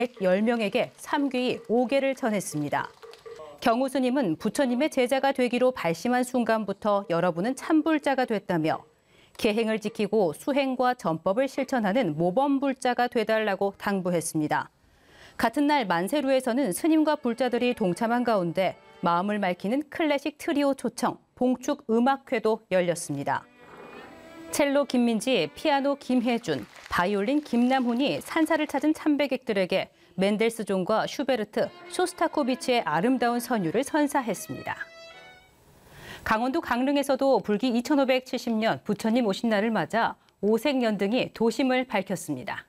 10명에게 3귀 5개를 전했습니다. 경우 스님은 부처님의 제자가 되기로 발심한 순간부터 여러분은 참불자가 됐다며 계행을 지키고 수행과 전법을 실천하는 모범불자가 되달라고 당부했습니다. 같은 날 만세루에서는 스님과 불자들이 동참한 가운데 마음을 밝히는 클래식 트리오 초청, 봉축 음악회도 열렸습니다. 첼로 김민지, 피아노 김혜준, 바이올린 김남훈이 산사를 찾은 참배객들에게 멘델스존과 슈베르트, 쇼스타코비치의 아름다운 선율을 선사했습니다. 강원도 강릉에서도 불기 2570년 부처님 오신 날을 맞아 오색연등이 도심을 밝혔습니다.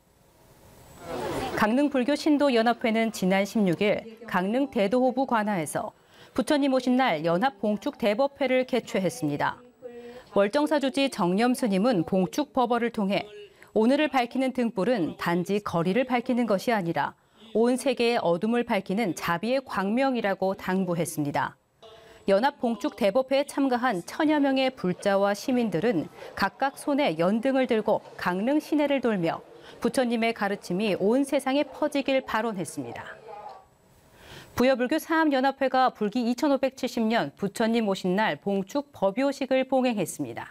강릉불교 신도연합회는 지난 16일 강릉 대도호부 관하에서 부처님 오신 날 연합 봉축 대법회를 개최했습니다. 월정사주지 정념 스님은 봉축 법어를 통해 오늘을 밝히는 등불은 단지 거리를 밝히는 것이 아니라 온 세계의 어둠을 밝히는 자비의 광명이라고 당부했습니다. 연합 봉축 대법회에 참가한 1000여 명의 불자와 시민들은 각각 손에 연등을 들고 강릉 시내를 돌며 부처님의 가르침이 온 세상에 퍼지길 발언했습니다. 부여불교 사암연합회가 불기 2570년 부처님 오신 날 봉축 법요식을 봉행했습니다.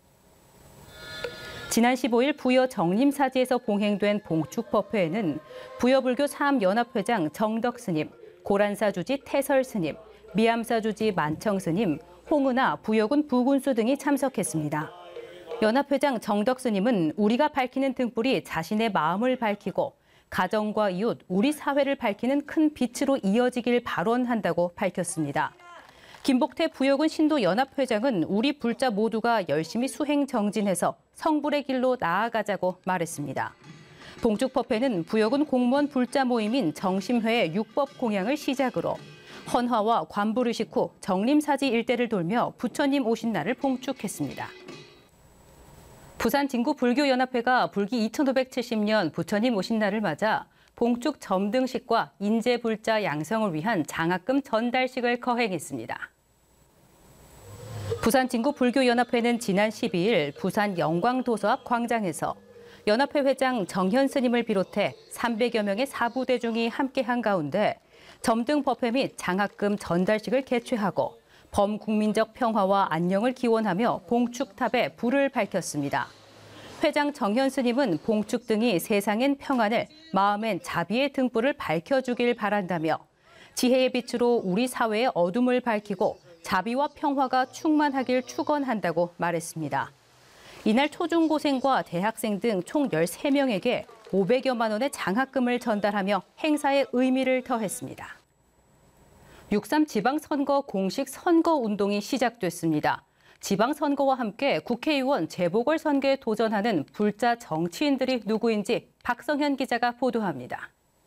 지난 15일 부여 정림사지에서 봉행된 봉축법회에는 부여불교 사암연합회장 정덕스님, 고란사주지 태설스님, 미암사주지 만청스님, 홍은아 부여군 부군수 등이 참석했습니다. 연합회장 정덕스님은 우리가 밝히는 등불이 자신의 마음을 밝히고 가정과 이웃, 우리 사회를 밝히는 큰 빛으로 이어지길 발언한다고 밝혔습니다. 김복태 부여군 신도연합회장은 우리 불자 모두가 열심히 수행 정진해서 성불의 길로 나아가자고 말했습니다. 봉축법회는 부여군 공무원 불자 모임인 정심회의 육법 공양을 시작으로 헌화와 관불의식 후 정림사지 일대를 돌며 부처님 오신 날을 봉축했습니다. 부산 진구 불교연합회가 불기 2570년 부처님 오신 날을 맞아 봉축 점등식과 인재불자 양성을 위한 장학금 전달식을 거행했습니다. 부산 진구 불교연합회는 지난 12일 부산 영광도서 앞 광장에서 연합회 회장 정현 스님을 비롯해 300여 명의 사부대중이 함께한 가운데 점등법회 및 장학금 전달식을 개최하고 범국민적 평화와 안녕을 기원하며 봉축탑에 불을 밝혔습니다. 회장 정현 스님은 봉축 등이 세상엔 평안을, 마음엔 자비의 등불을 밝혀주길 바란다며 지혜의 빛으로 우리 사회의 어둠을 밝히고 자비와 평화가 충만하길 축원한다고 말했습니다. 이날 초중고생과 대학생 등 총 13명에게 500여만 원의 장학금을 전달하며 행사의 의미를 더했습니다. 6.3 지방선거 공식 선거운동이 시작됐습니다. 지방선거와 함께 국회의원 재보궐선거에 도전하는 불자 정치인들이 누구인지 박성현 기자가 보도합니다.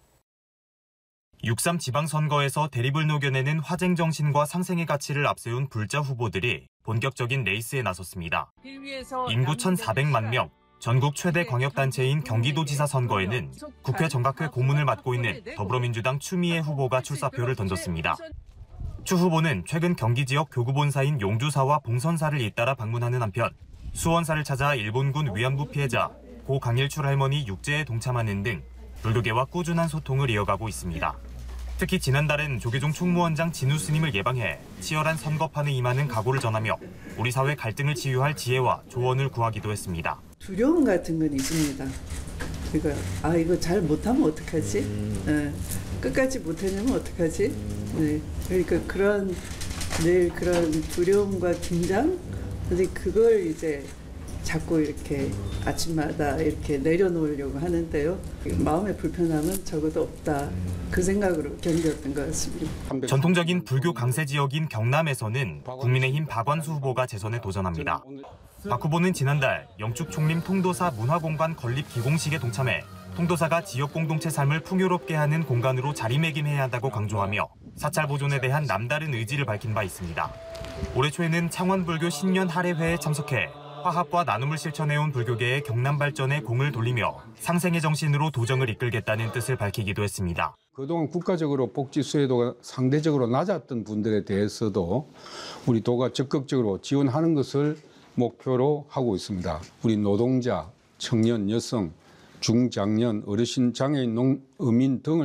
6.3 지방선거에서 대립을 녹여내는 화쟁정신과 상생의 가치를 앞세운 불자 후보들이 본격적인 레이스에 나섰습니다. 인구 1,400만 명, 전국 최대 광역단체인 경기도지사 선거에는 국회 정각회 고문을 맡고 있는 더불어민주당 추미애 후보가 출사표를 던졌습니다. 추 후보는 최근 경기 지역 교구본사인 용주사와 봉선사를 잇따라 방문하는 한편 수원사를 찾아 일본군 위안부 피해자 고 강일출 할머니 육제에 동참하는 등 불교계와 꾸준한 소통을 이어가고 있습니다. 특히 지난달엔 조계종 총무원장 진우 스님을 예방해 치열한 선거판에 임하는 각오를 전하며 우리 사회 갈등을 치유할 지혜와 조언을 구하기도 했습니다. 두려움 같은 건 있습니다. 이거 잘 못하면 어떡하지? 끝까지 못하려면 어떡하지? 네. 그러니까 늘 그런 두려움과 긴장, 그걸 이제 자꾸 이렇게 아침마다 이렇게 내려놓으려고 하는데요. 마음의 불편함은 적어도 없다. 그 생각으로 견뎠던 것 같습니다. 전통적인 불교 강세 지역인 경남에서는 국민의힘 박완수 후보가 재선에 도전합니다. 박 후보는 지난달 영축 총림 통도사 문화공간 건립 기공식에 동참해 통도사가 지역 공동체 삶을 풍요롭게 하는 공간으로 자리매김해야 한다고 강조하며 사찰 보존에 대한 남다른 의지를 밝힌 바 있습니다. 올해 초에는 창원불교 신년 할애회에 참석해 화합과 나눔을 실천해온 불교계의 경남 발전에 공을 돌리며 상생의 정신으로 도정을 이끌겠다는 뜻을 밝히기도 했습니다. 그동안 국가적으로 복지 수혜도가 상대적으로 낮았던 분들에 대해서도 우리 도가 적극적으로 지원하는 것을 목표로 하고 있습니다. 우리 노동자, 청년, 여성, 중장년, 어르신, 장애인, 어민 등을